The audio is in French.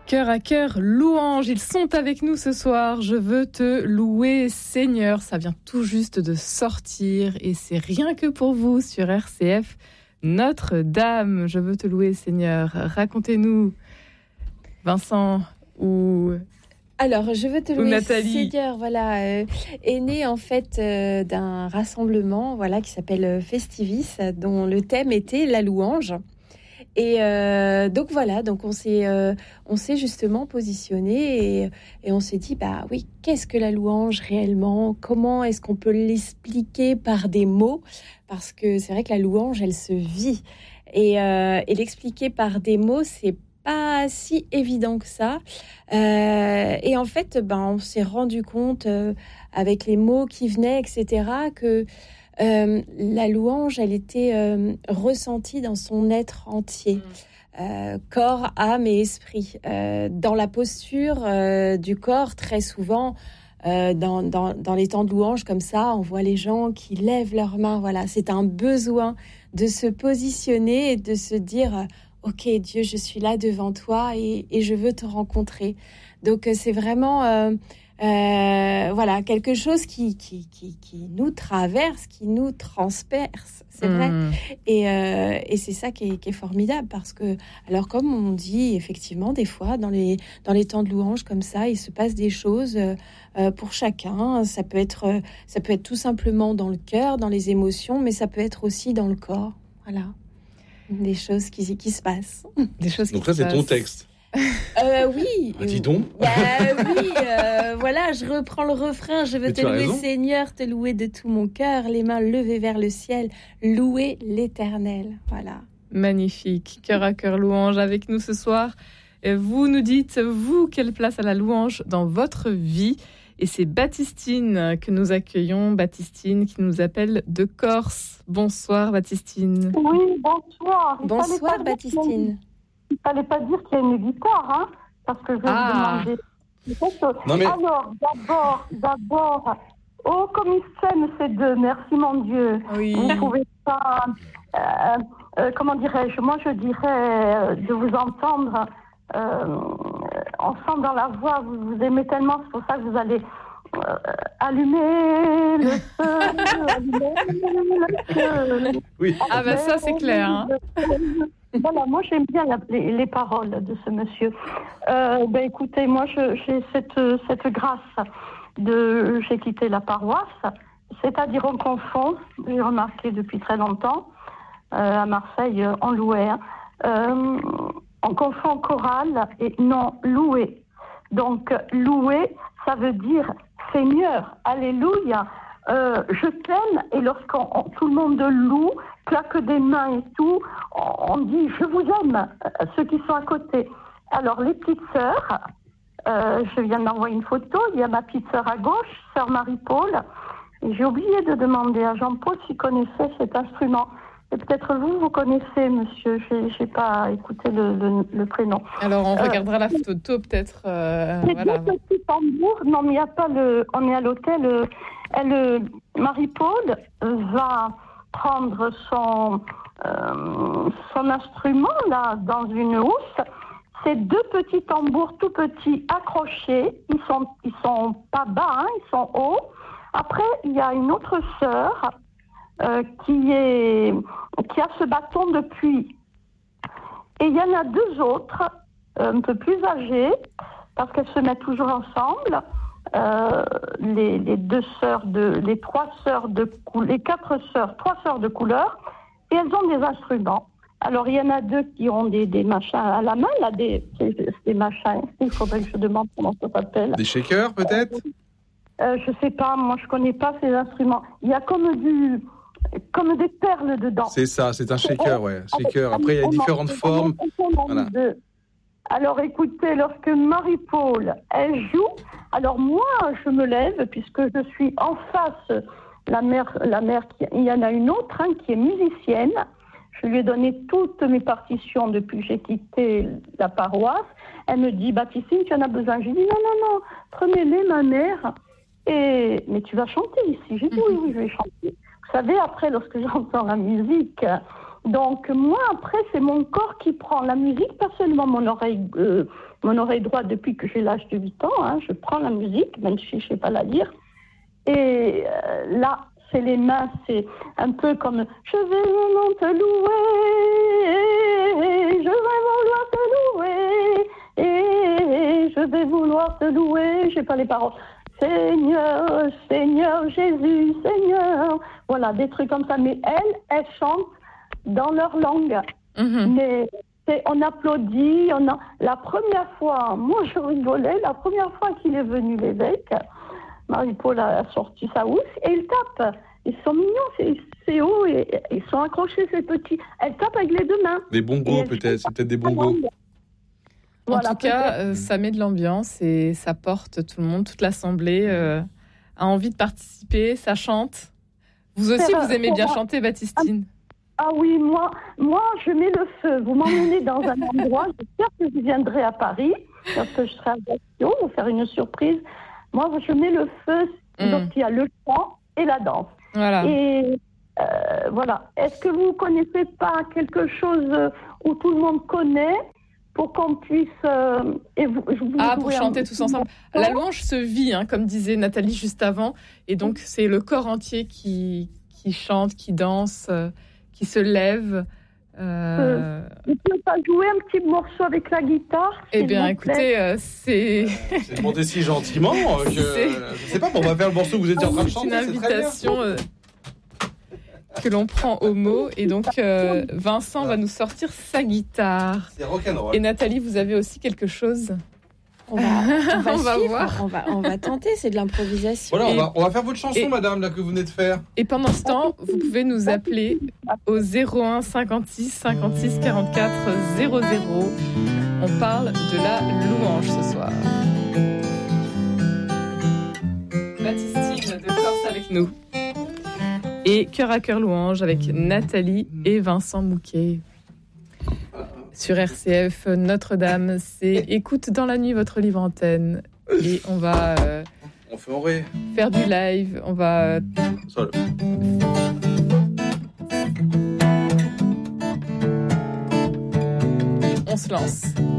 Cœur à cœur, louange, ils sont avec nous ce soir. Je veux te louer, Seigneur. Ça vient tout juste de sortir et c'est rien que pour vous sur RCF. Notre-Dame, je veux te louer, Seigneur. Racontez-nous, Vincent ou... Alors, je veux te louer, Nathalie. Seigneur, est né en fait d'un rassemblement, qui s'appelle Festivis, dont le thème était la louange. Et donc on s'est justement positionné et on s'est dit, bah oui, qu'est-ce que la louange réellement? Comment est-ce qu'on peut l'expliquer par des mots? Parce que c'est vrai que la louange, elle se vit. Et l'expliquer par des mots, c'est pas si évident que ça. Et en fait, on s'est rendu compte avec les mots qui venaient, etc., que la louange, elle était ressentie dans son être entier, corps, âme et esprit. Dans la posture du corps, très souvent, dans les temps de louange comme ça, on voit les gens qui lèvent leurs mains. Voilà, c'est un besoin de se positionner et de se dire ok, Dieu, je suis là devant toi et je veux te rencontrer. Donc, c'est vraiment quelque chose qui nous traverse, qui nous transperce, c'est vrai. Et c'est ça qui est formidable parce que, alors comme on dit, effectivement, des fois, dans les temps de louange comme ça, il se passe des choses pour chacun. Ça peut être tout simplement dans le cœur, dans les émotions, mais ça peut être aussi dans le corps. Voilà. Des choses qui se passent. Des choses Donc ça, c'est ton texte. Oui. Dis donc. Je reprends le refrain. Je veux te louer, Seigneur, te louer de tout mon cœur, les mains levées vers le ciel, louer l'Éternel. Voilà. Magnifique. Cœur à cœur louange avec nous ce soir. Et vous nous dites, vous, quelle place a la louange dans votre vie? Et c'est Baptistine que nous accueillons. Baptistine qui nous appelle de Corse. Bonsoir, Baptistine. Oui, bonsoir. Bonsoir, Baptistine. Il fallait pas dire qu'il y a une guitare, parce que je vais vous demander. Non, mais... Alors, d'abord, oh, comme ils s'aiment ces deux, merci mon Dieu. Oui. Vous pouvez pas, comment dirais-je, moi je dirais de vous entendre ensemble dans la voix, vous aimez tellement, c'est pour ça que vous allez allumer le feu, Oui. Ah ben ça c'est clair. Hein. Voilà, moi j'aime bien les paroles de ce monsieur. Écoutez, moi j'ai cette grâce j'ai quitté la paroisse, c'est-à-dire on confond, j'ai remarqué depuis très longtemps, à Marseille on louait, on confond chorale et non louer. Donc louer, ça veut dire Seigneur, alléluia, je t'aime, et lorsqu'on tout le monde loue, claque des mains et tout, on dit je vous aime, ceux qui sont à côté. Alors les petites sœurs, je viens d'envoyer une photo, il y a ma petite sœur à gauche, sœur Marie-Paul, et j'ai oublié de demander à Jean-Paul s'il connaissait cet instrument. Et peut-être vous connaissez, monsieur, j'ai pas écouté le prénom. Alors on regardera la photo peut-être. C'est deux petits tambours, non mais il n'y a pas on est à l'hôtel, Marie-Paul va prendre son instrument là dans une housse. C'est deux petits tambours tout petits accrochés. Ils sont pas bas, ils sont hauts. Après, il y a une autre sœur qui a ce bâton de pluie. Et il y en a deux autres, un peu plus âgées, parce qu'elles se mettent toujours ensemble. Trois sœurs de couleur, et elles ont des instruments. Alors, il y en a deux qui ont des machins à la main, là, des machins, il faudrait que je demande comment ça s'appelle. Des shakers, peut-être? Je sais pas, moi, je connais pas ces instruments. Il y a comme des perles dedans. C'est ça, c'est un shaker, ouais. Shaker. Après, il y a différentes formes. Voilà. Alors, écoutez, lorsque Marie-Paul, elle joue, alors moi, je me lève, puisque je suis en face, la mère, il y en a une autre, qui est musicienne. Je lui ai donné toutes mes partitions depuis que j'ai quitté la paroisse. Elle me dit, Baptistine, tu en as besoin? J'ai dit, non, prenez-les, ma mère. Mais tu vas chanter ici? J'ai dit, oui, je vais chanter. Vous savez, après, lorsque j'entends la musique, donc moi, après, c'est mon corps qui prend la musique, pas seulement mon oreille mon oreille droite depuis que j'ai l'âge de 8 ans. Hein. Je prends la musique, même si je ne sais pas la lire. Et là, c'est les mains, c'est un peu comme « Je vais vraiment te louer, je vais vouloir te louer, et je vais vouloir te louer. » Je n'ai pas les paroles. « Seigneur, Seigneur Jésus, Seigneur. » Voilà, des trucs comme ça. Mais elles chantent dans leur langue. Mais on applaudit. La première fois, moi je rigolais, la première fois qu'il est venu l'évêque, Marie-Paul a sorti sa housse et il tape. Ils sont mignons, c'est haut, et ils sont accrochés, ces petits. Elle tape avec les deux mains. Des bongos peut-être, c'est peut-être des bongos. Voilà, en tout cas, ça met de l'ambiance et ça porte tout le monde, toute l'assemblée a envie de participer, ça chante. Vous aussi, vous aimez bien chanter, Baptistine? Ah oui, moi, je mets le feu. Vous m'emmenez dans un endroit, j'espère que je viendrai à Paris, parce que je serai à Gaston, vous faire une surprise. Moi, je mets le feu, donc il y a le chant et la danse. Voilà. Et voilà. Est-ce que vous ne connaissez pas quelque chose où tout le monde connaît pour qu'on puisse... pour chanter tous ensemble. La louange se vit, hein, comme disait Nathalie juste avant. Et donc, c'est le corps entier qui chante, qui danse, qui se lève. Vous ne pouvez pas jouer un petit morceau avec la guitare? Eh bien, écoutez, c'est... C'est demandé si gentiment que... Je ne sais pas, on va faire le morceau que vous étiez en train de chanter. C'est une invitation que l'on prend au mot. Et donc, Vincent va nous sortir sa guitare. C'est rock'n'roll. Et Nathalie, vous avez aussi quelque chose? On va voir. On va tenter, c'est de l'improvisation. Voilà, on va faire votre chanson, madame, là, que vous venez de faire. Et pendant ce temps, vous pouvez nous appeler au 01 56 56 44 00. On parle de la louange ce soir. Baptistine de Corse avec nous. Et Cœur à Cœur Louange avec Nathalie et Vincent Mouquet. Sur RCF Notre-Dame, c'est Écoute dans la nuit votre livre antenne. Et on va faire du live. On va... On se lance.